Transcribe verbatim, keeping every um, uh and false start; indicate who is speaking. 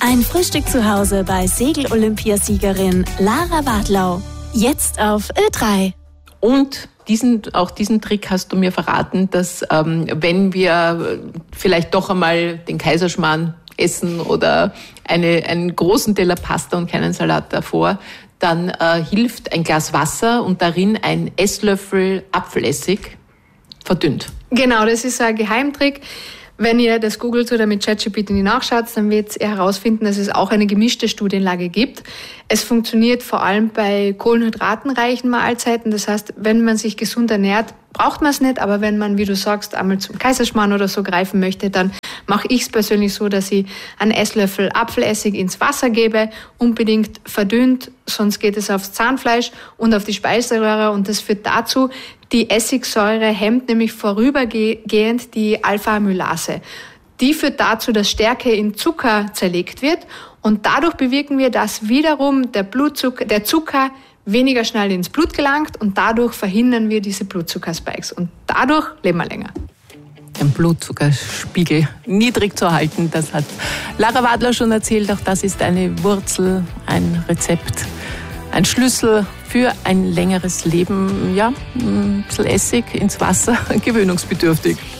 Speaker 1: Ein Frühstück zu Hause bei Segel-Olympiasiegerin Lara Wadlau. Jetzt auf Ö drei.
Speaker 2: Und diesen, auch diesen Trick hast du mir verraten, dass ähm, wenn wir vielleicht doch einmal den Kaiserschmarrn essen oder eine, einen großen Teller Pasta und keinen Salat davor, dann äh, hilft ein Glas Wasser und darin ein Esslöffel Apfelessig verdünnt.
Speaker 3: Genau, das ist ein Geheimtrick. Wenn ihr das googelt oder mit ChatGPT nachschaut, dann werdet ihr herausfinden, dass es auch eine gemischte Studienlage gibt. Es funktioniert vor allem bei kohlenhydratenreichen Mahlzeiten. Das heißt, wenn man sich gesund ernährt, braucht man es nicht. Aber wenn man, wie du sagst, einmal zum Kaiserschmarrn oder so greifen möchte, dann mache ich es persönlich so, dass ich einen Esslöffel Apfelessig ins Wasser gebe, unbedingt verdünnt, sonst geht es aufs Zahnfleisch und auf die Speiseröhre. Und das führt dazu, die Essigsäure hemmt nämlich vorübergehend die Alpha-Amylase. Die führt dazu, dass Stärke in Zucker zerlegt wird und dadurch bewirken wir, dass wiederum der Blutzucker, der Zucker weniger schnell ins Blut gelangt und dadurch verhindern wir diese Blutzuckerspikes und dadurch leben wir länger.
Speaker 2: Den Blutzuckerspiegel niedrig zu halten, das hat Lara Wadlau schon erzählt. Auch das ist eine Wurzel, ein Rezept, ein Schlüssel für ein längeres Leben. Ja, ein bisschen Essig ins Wasser, gewöhnungsbedürftig.